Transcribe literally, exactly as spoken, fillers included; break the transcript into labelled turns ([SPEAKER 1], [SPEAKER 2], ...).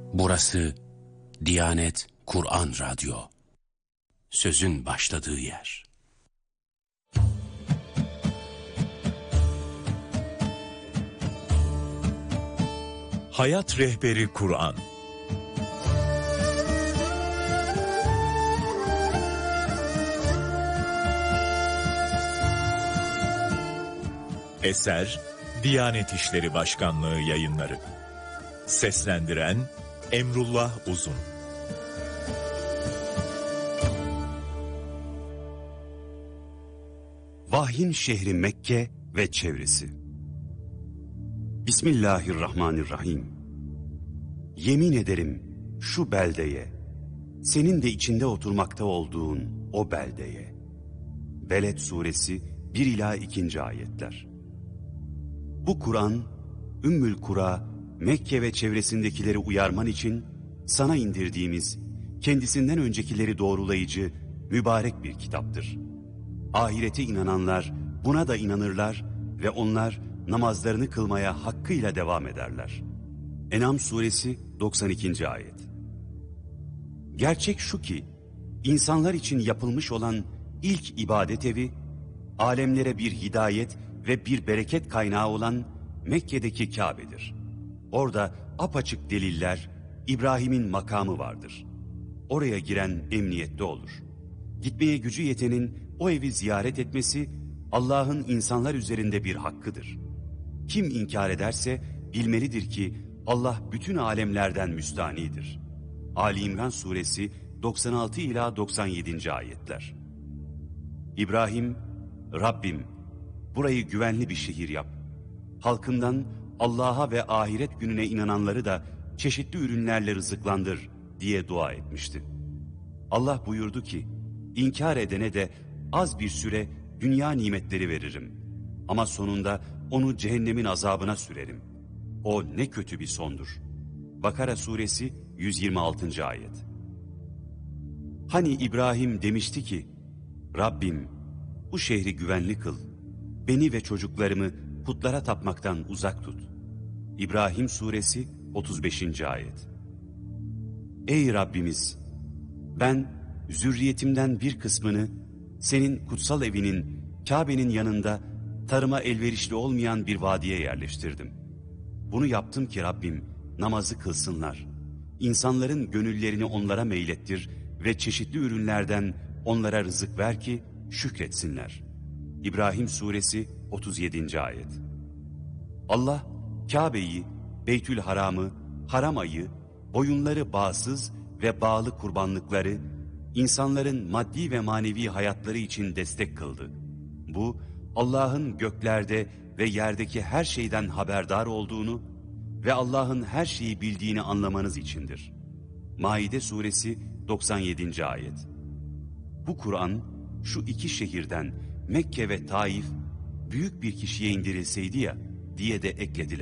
[SPEAKER 1] Burası Diyanet Kur'an Radyo. Sözün başladığı yer.
[SPEAKER 2] Hayat Rehberi Kur'an. Eser Diyanet İşleri Başkanlığı Yayınları. Seslendiren Emrullah Uzun.
[SPEAKER 3] Vahyin şehri Mekke ve çevresi. Bismillahirrahmanirrahim. Yemin ederim şu beldeye, senin de içinde oturmakta olduğun o beldeye. Beled suresi bir ila ikinci ayetler. Bu Kur'an, Ümmül Kura, Mekke ve çevresindekileri uyarman için sana indirdiğimiz, kendisinden öncekileri doğrulayıcı, mübarek bir kitaptır. Ahirete inananlar buna da inanırlar ve onlar namazlarını kılmaya hakkıyla devam ederler. En'am suresi doksan ikinci ayet. Gerçek şu ki, insanlar için yapılmış olan ilk ibadet evi, alemlere bir hidayet ve bir bereket kaynağı olan Mekke'deki Kabe'dir. Orada apaçık deliller, İbrahim'in makamı vardır. Oraya giren emniyette olur. Gitmeye gücü yetenin o evi ziyaret etmesi, Allah'ın insanlar üzerinde bir hakkıdır. Kim inkar ederse bilmelidir ki Allah bütün alemlerden müstanidir. Ali İmran suresi doksan altı ila doksan yedinci ayetler. İbrahim, Rabbim burayı güvenli bir şehir yap. Halkından Allah'a ve ahiret gününe inananları da çeşitli ürünlerle rızıklandır diye dua etmişti. Allah buyurdu ki, inkar edene de az bir süre dünya nimetleri veririm. Ama sonunda onu cehennemin azabına sürerim. O ne kötü bir sondur. Bakara suresi yüz yirmi altıncı ayet. Hani İbrahim demişti ki, Rabbim bu şehri güvenli kıl. Beni ve çocuklarımı putlara tapmaktan uzak tut. İbrahim suresi otuz beşinci ayet. Ey Rabbimiz! Ben zürriyetimden bir kısmını senin kutsal evinin, Kabe'nin yanında tarıma elverişli olmayan bir vadiye yerleştirdim. Bunu yaptım ki Rabbim namazı kılsınlar. İnsanların gönüllerini onlara meylettir ve çeşitli ürünlerden onlara rızık ver ki şükretsinler. İbrahim suresi otuz yedinci ayet. Allah Kabe'yi, Beytül Haram'ı, haram ayı, boyunları bağsız ve bağlı kurbanlıkları, insanların maddi ve manevi hayatları için destek kıldı. Bu, Allah'ın göklerde ve yerdeki her şeyden haberdar olduğunu ve Allah'ın her şeyi bildiğini anlamanız içindir. Maide suresi doksan yedinci ayet. Bu Kur'an, şu iki şehirden Mekke ve Taif, büyük bir kişiye indirilseydi ya diye de eklediler.